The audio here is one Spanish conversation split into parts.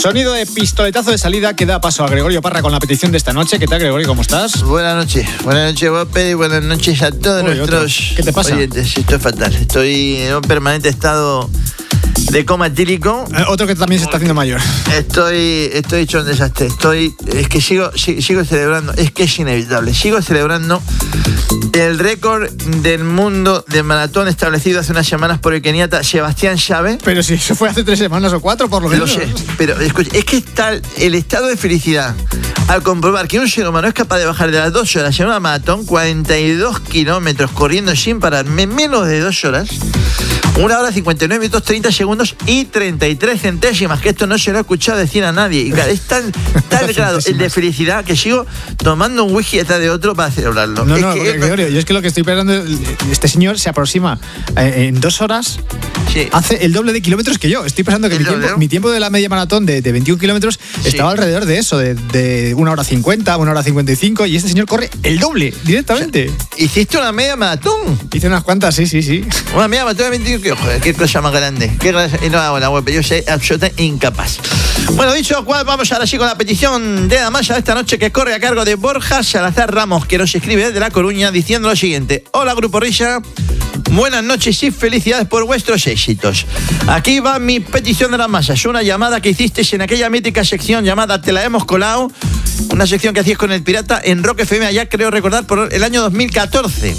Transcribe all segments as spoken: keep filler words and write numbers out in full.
Sonido de pistoletazo de salida que da paso a Gregorio Parra con la petición de esta noche. ¿Qué tal, Gregorio? ¿Cómo estás? Buenas noches. Buenas noches, Bope, y buenas noches a todos Uy, nuestros otro. ¿Qué te pasa? oyentes. Esto es fatal. Estoy en un permanente estado de coma etílico. Eh, otro que también se está haciendo mayor. Estoy, estoy hecho un desastre. Estoy, es que sigo, sigo, sigo celebrando, es que es inevitable. Sigo celebrando el récord del mundo de maratón establecido hace unas semanas por el keniata Sebastián Chávez. Pero si eso fue hace tres semanas o cuatro, por lo menos. Lo sé, pero escucha, es que está el estado de felicidad al comprobar que un ser humano es capaz de bajar de las dos horas en una maratón, cuarenta y dos kilómetros corriendo sin parar, en menos de dos horas, una hora cincuenta y nueve minutos treinta segundos y treinta y tres centésimas, que esto no se lo he escuchado decir a nadie. Y claro, es tan, tal grado el de felicidad que sigo tomando un whisky detrás de otro para celebrarlo. No, es no, que, porque, Gregorio, yo es que lo que estoy pensando, este señor se aproxima eh, en dos horas, sí. hace el doble de kilómetros que yo. Estoy pensando que mi tiempo, mi tiempo de la media maratón de, de veintiún kilómetros sí. estaba alrededor de eso, de, de una hora cincuenta, una hora cincuenta y cinco, y este señor corre el doble directamente. O sea, ¿hiciste una media maratón? Hice unas cuantas, sí, sí, sí. Una media maratón de veintiún, joder, qué cosa más grande. Qué y no hago la web, yo soy absolutamente incapaz. Bueno, dicho lo cual, vamos ahora sí con la petición de Damaya de esta noche, que corre a cargo de Borja Salazar Ramos, que nos escribe desde La Coruña diciendo lo siguiente: hola, Grupo Risa, buenas noches y felicidades por vuestros éxitos. Aquí va mi petición de las masas, una llamada que hicisteis en aquella mítica sección llamada Te la hemos colado, una sección que hacíais con el Pirata en Rock F M allá, creo recordar, por el año dos mil catorce.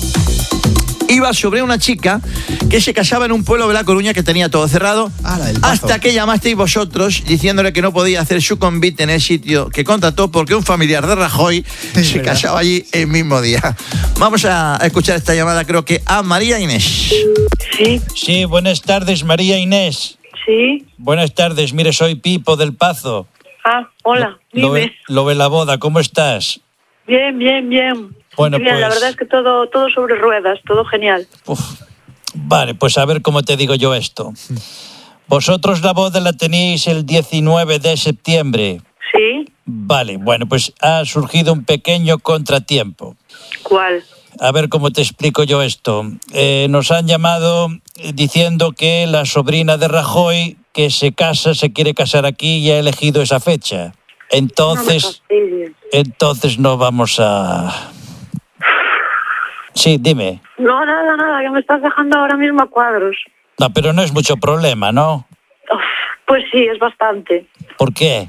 Iba sobre una chica que se casaba en un pueblo de La Coruña que tenía todo cerrado, ah, hasta que llamasteis vosotros diciéndole que no podía hacer su convite en el sitio que contrató porque un familiar de Rajoy sí, se ¿verdad? casaba allí el mismo día. Vamos a escuchar esta llamada, creo que a María Inés. Sí. Sí, buenas tardes, María Inés. Sí. Buenas tardes, mire, soy Pipo del Pazo. Ah, hola, lo, dime. Lo ve la boda, ¿cómo estás? Bien, bien, bien. Bueno, bien, pues... la verdad es que todo, todo sobre ruedas, todo genial. Uf. Vale, pues a ver cómo te digo yo esto. Vosotros la boda la tenéis el diecinueve de septiembre. Sí. Vale, bueno, pues ha surgido un pequeño contratiempo. ¿Cuál? A ver cómo te explico yo esto. Eh, nos han llamado diciendo que la sobrina de Rajoy, que se casa, se quiere casar aquí y ha elegido esa fecha. Entonces, no entonces no vamos a... Sí, dime. No, nada, nada, que me estás dejando ahora mismo a cuadros. No, pero no es mucho problema, ¿no? Uf, pues sí, es bastante. ¿Por qué?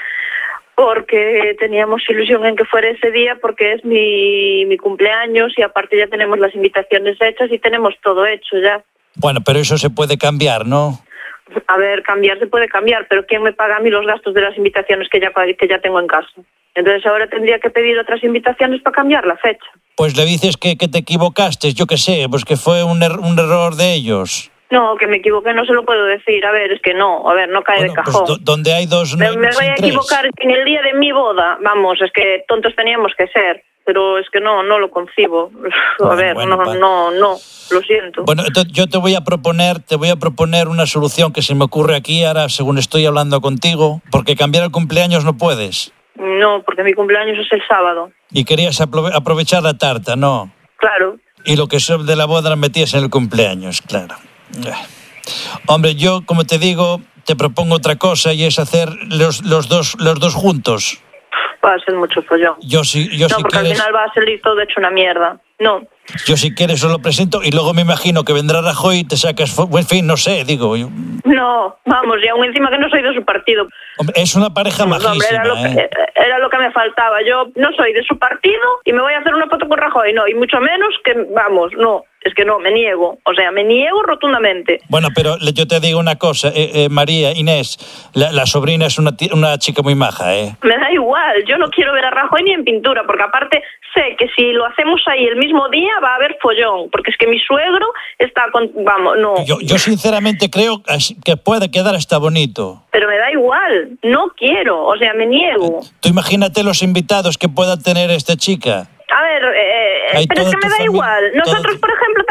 Porque teníamos ilusión en que fuera ese día, porque es mi, mi cumpleaños y aparte ya tenemos las invitaciones hechas y tenemos todo hecho ya. Bueno, pero eso se puede cambiar, ¿no? A ver, cambiar se puede cambiar, pero ¿quién me paga a mí los gastos de las invitaciones que ya, que ya tengo en casa? Entonces ahora tendría que pedir otras invitaciones para cambiar la fecha. Pues le dices que, que te equivocaste, yo qué sé, pues que fue un, er- un error de ellos. No, que me equivoqué no se lo puedo decir. A ver, es que no, a ver, no cae bueno, de cajón. Pues do- donde hay dos... Me, No me voy a equivocar tres. en el día de mi boda. Vamos, es que tontos teníamos que ser. Pero es que no, no lo concibo. Bueno, a ver, bueno, no, pa... no, no, lo siento. Bueno, entonces yo te voy a proponer, te voy a proponer una solución que se me ocurre aquí ahora, según estoy hablando contigo, porque cambiar el cumpleaños no puedes. No, porque mi cumpleaños es el sábado. Y querías aprove- aprovechar la tarta, ¿no? Claro. Y lo que son de la boda la metías en el cumpleaños, claro. Hombre, yo, como te digo, te propongo otra cosa y es hacer los, los, dos, los dos juntos. Va a ser mucho follón. Yo sí, yo no, si porque quieres... al final va a salir todo hecho una mierda. No. Yo si quieres os lo presento y luego me imagino que vendrá Rajoy y te sacas... En fin, no sé, digo... Yo... No, vamos, y aún encima que no soy de su partido. Hombre, es una pareja no, majísima, hombre, era lo, ¿eh? que, era lo que me faltaba. Yo no soy de su partido y me voy a hacer una foto con Rajoy, no. Y mucho menos que, vamos, no. Es que no, me niego. O sea, me niego rotundamente. Bueno, pero yo te digo una cosa, eh, eh, María, Inés, la, la sobrina es una, t- una chica muy maja, ¿eh? Me da igual, yo no quiero ver a Rajoy ni en pintura, porque aparte sé que si lo hacemos ahí el mismo día va a haber follón, porque es que mi suegro está con... Vamos, no. Yo, yo sinceramente creo que puede quedar hasta bonito. Pero me da igual, no quiero, o sea, me niego. Tú imagínate los invitados que pueda tener esta chica. A ver, eh, pero es que me da familia, igual. Nosotros, todo... por ejemplo, también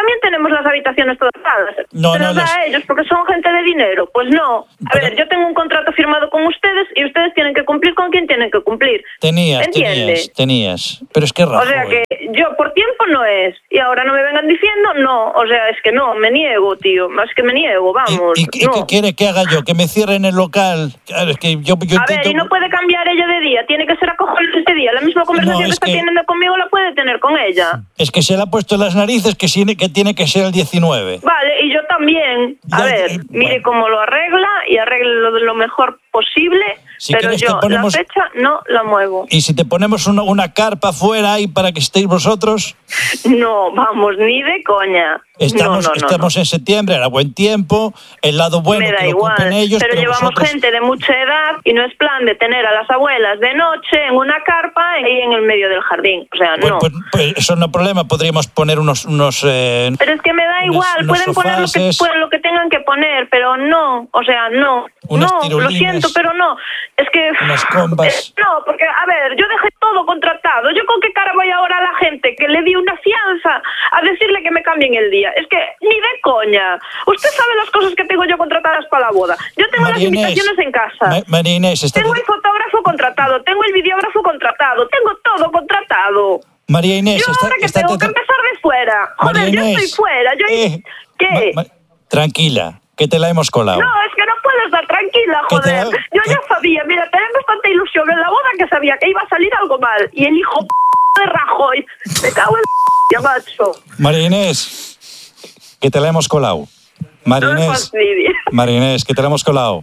también tenemos las habitaciones todas dadas. No, Se no, las da los... a ellos porque son gente de dinero. Pues no. A Pero... ver, yo tengo un contrato firmado con ustedes y ustedes tienen que cumplir con quien tienen que cumplir. Tenías, ¿Entiende? tenías, tenías. Pero es que Rajoy... O sea que yo por tiempo no es. Y ahora no me vengan diciendo no. O sea, es que no, me niego, tío. Es que me niego, vamos. ¿Y, y, no. ¿y qué quiere que haga yo? ¿Que me cierren el local? Claro, es que yo, yo a ver, y no puede cambiar ella de día. Tiene que ser a cojones este día. La misma conversación No, que está que... teniendo conmigo la puede tener con ella. Es que se le ha puesto en las narices que tiene que, tiene que ser el diecinueve. Vale, y yo también. A Ya, ver, eh, mire bueno. cómo lo arregla y arregle lo de lo mejor posible, Si pero quieres, yo te ponemos- la fecha no la muevo. ¿Y si te ponemos una, una carpa fuera ahí para que estéis vosotros? No, vamos, ni de coña. Estamos, no, no, no, estamos no. en septiembre, era buen tiempo, el lado bueno Me da que lo igual, ocupen ellos, pero, pero llevamos vosotros... gente de mucha edad y no es plan de tener a las abuelas de noche en una carpa y en el medio del jardín. O sea, Pues, no. pues, pues eso no es problema, podríamos poner unos... unos eh, Pero es que me da unos- igual, unos pueden poner lo que, sofases. pueden, lo que tengan que poner, pero no, o sea, no. Unas no, lo tirolines. siento, pero no. Es que... Unas combas. Eh, no, porque, a ver, yo dejé todo contratado. ¿Yo con qué cara voy ahora a la gente que le di una fianza a decirle que me cambien el día? Es que ni de coña. Usted sabe las cosas que tengo yo contratadas para la boda. Yo tengo María las Inés, invitaciones en casa. Ma- María Inés, está- Tengo el fotógrafo contratado, tengo el videógrafo contratado, tengo todo contratado. María Inés, Yo está- ahora que estate tengo que tra- empezar de fuera. María Joder, yo Inés, estoy fuera. Yo... eh, ¿Qué? ma- ma- tranquila, que te la hemos colado. No, es que no puedo estar tranquila, Que te joder. la- Yo que- ya sabía, mira, tenía bastante ilusión en la boda que sabía que iba a salir algo mal. Y el hijo de Rajoy, me cago en la macho. María Inés, que te la hemos colado. María No me Inés, fastidies. María Inés, que te la hemos colado.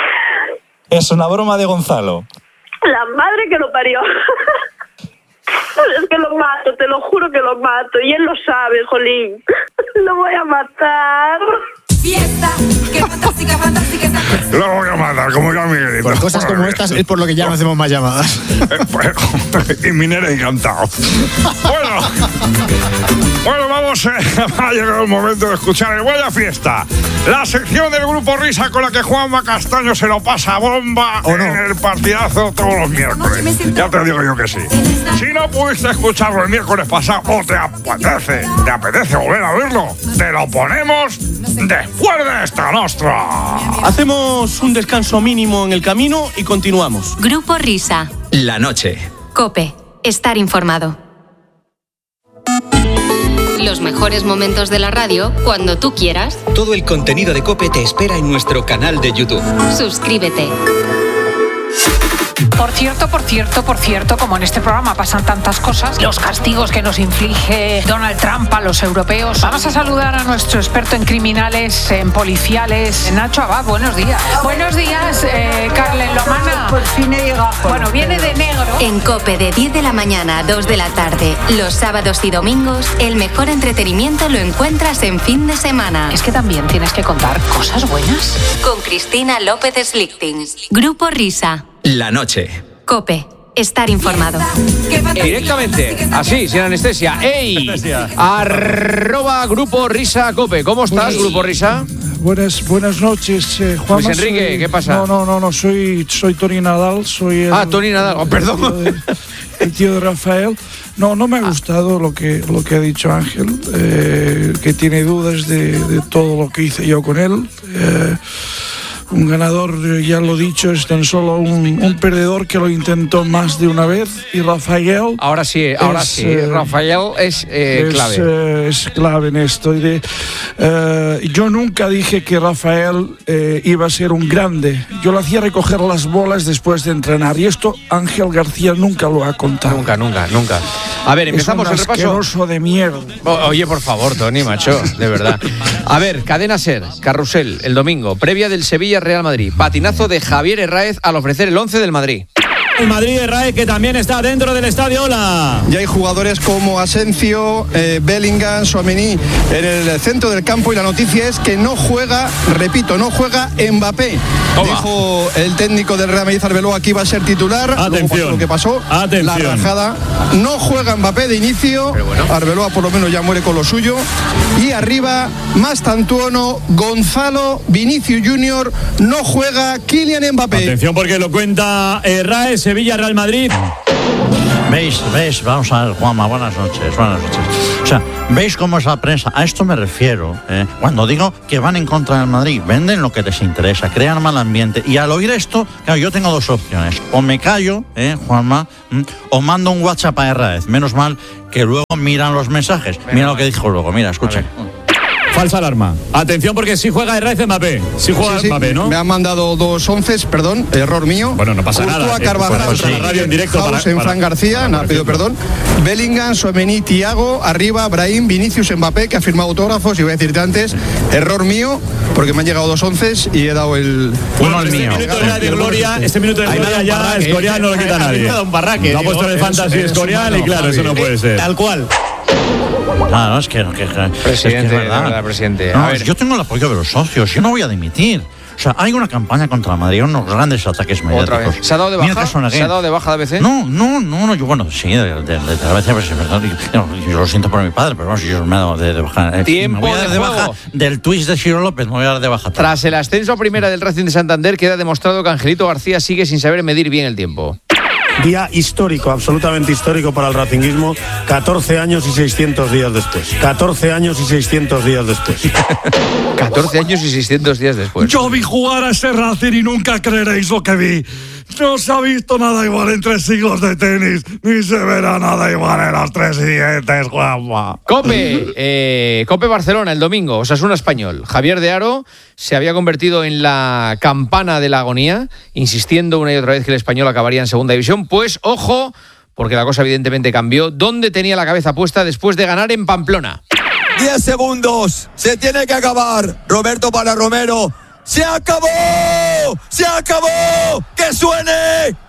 Es una broma de Gonzalo. La madre que lo parió. Es que lo mato, te lo juro que lo mato. Y él lo sabe, jolín. Lo voy a matar. Fiesta, qué fantástica, fantástica. Lo voy a matar, como ya Miguelito. Por cosas como estas es por lo que ya no hacemos más llamadas. Y Minera encantado. Bueno, bueno, vamos, eh, ha llegado el momento de escuchar el Vaya Fiesta. La sección del Grupo Risa con la que Juanma Castaño se lo pasa bomba ¿O no? en el partidazo todos los miércoles. Ya te digo yo que sí. Si no pudiste escucharlo el miércoles pasado o te apetece, te apetece volver a verlo, te lo ponemos después de esta nostra. Hacemos un descanso mínimo en el camino y continuamos. Grupo Risa. La noche. COPE. Estar informado. Los mejores momentos de la radio cuando tú quieras. Todo el contenido de COPE te espera en nuestro canal de YouTube. Suscríbete. Por cierto, por cierto, por cierto, como en este programa pasan tantas cosas, los castigos que nos inflige Donald Trump a los europeos. Vamos a saludar a nuestro experto en criminales, en policiales, Nacho Abad. Buenos días. Buenos días, eh, Carlen Lomana. Por fin he llegado. Bueno, viene de negro. En COPE de diez de la mañana a dos de la tarde, los sábados y domingos, el mejor entretenimiento lo encuentras en fin de semana. Es que también tienes que contar cosas buenas. Con Cristina López Slichting. Grupo Risa. La noche. COPE. Estar informado. Directamente, así, sin anestesia. ¡Ey! Arroba Grupo Risa Cope. ¿Cómo estás, Buenas. Grupo Risa? Buenas, buenas noches, eh, Juanma. Luis Enrique, soy- ¿qué pasa? No, no, no, no, soy, soy Tony Nadal, soy el, Ah, Tony Nadal, oh, perdón. El tío de, el tío de Rafael. No, no me ha gustado lo que, lo que ha dicho Ángel, eh, que tiene dudas de, de todo lo que hice yo con él. Eh, un ganador, eh, ya lo he dicho, es tan solo un, un perdedor que lo intentó más de una vez. Y Rafael... Ahora sí, ahora es, sí. eh, Rafael es, eh, es, clave. eh, es clave en esto. Y de, eh, yo nunca dije que Rafael eh, iba a ser un grande. Yo le hacía recoger las bolas después de entrenar. Y esto Ángel García nunca lo ha contado. Nunca, nunca, nunca. A ver, empezamos es un el repaso. asqueroso de mierda. O- Oye, por favor, Tony, macho, de verdad. A ver, Cadena Ser, Carrusel, el domingo, previa del Sevilla-Real Madrid. Patinazo de Javier Herráez al ofrecer el once del Madrid. El Madrid de Rae, que también está dentro del estadio. Hola. Ya hay jugadores como Asencio, eh, Bellingham, Tchouaméni en el centro del campo y la noticia es que no juega, repito, no juega Mbappé. Toma. Dijo el técnico del Real Madrid, Arbeloa, que iba a ser titular. Luego Atención. pasó lo que pasó. Atención. La rajada. No juega Mbappé de inicio. bueno. Arbeloa por lo menos ya muere con lo suyo. Y arriba, Mastantuono, Gonzalo, Vinicius Junior, no juega Kylian Mbappé. Atención porque lo cuenta eh, Rae, Sevilla, Real Madrid. ¿Veis? ¿Veis? Vamos a ver, Juanma, buenas noches, buenas noches. O sea, ¿veis cómo es la prensa? A esto me refiero. ¿eh? Cuando digo que van en contra del Madrid, venden lo que les interesa, crean mal ambiente. Y al oír esto, claro, yo tengo dos opciones. O me callo, ¿eh, Juanma? O mando un WhatsApp a Herráez. Menos mal que luego miran los mensajes. Mira lo que dijo luego, mira, escucha. Falsa alarma. Atención porque si juega Herráez Mbappé. Si juega sí, sí. Mbappé, ¿no? Me han mandado dos once, perdón, error mío. Bueno, no pasa Courtois, nada. Carvajal, Pues, pues, sí. radio en directo House para, en para, Fran García, para, no, para, pido perdón. Bellingham, Tchouaméni, Thiago, arriba, Brahim, Vinicius, Mbappé, que ha firmado autógrafos. Y voy a decirte antes, error mío, porque me han llegado dos once y he dado el... Bueno, el este mío. Minuto de, de gloria, este minuto de gloria ya Escorial no lo quita nadie. Un barraque, lo ha puesto en el fantasy Escorial y claro, eso no puede ser. Tal cual. Claro, es que, que, que presidente, es que es verdad. verdad, presidente. No, a ver. Yo tengo el apoyo de los socios, yo no voy a dimitir. O sea, hay una campaña contra el Madrid, unos grandes ataques mediáticos. Otra vez. ¿Se ha dado de baja? ¿Se ha dado de baja de A B C? No, no, no, no yo, bueno, sí, de, de, de, de A B C, pues, perdón, yo, yo lo siento por mi padre, pero vamos, yo me he dado de, de baja. Tiempo me voy a dar de de juego. baja del twist de Ciro López, me voy a dar de baja. Tras el ascenso a primera del Racing de Santander, queda demostrado que Angelito García sigue sin saber medir bien el tiempo. Día histórico, absolutamente histórico para el racinguismo, catorce años y seiscientos días después. catorce años y seiscientos días después. catorce años y seiscientos días después. Yo vi jugar a ese Racing y nunca creeréis lo que vi. No se ha visto nada igual en tres siglos de tenis, ni se verá nada igual en los tres siguientes, Juanma. Cope, eh, Cope Barcelona el domingo, Osasuna Español. Javier de Aro se había convertido en la campana de la agonía, insistiendo una y otra vez que el Español acabaría en segunda división. Pues ojo, porque la cosa evidentemente cambió. ¿Dónde tenía la cabeza puesta después de ganar en Pamplona? diez segundos, se tiene que acabar. Roberto para Romero. ¡Se acabó! ¡Se acabó! ¡Que suene!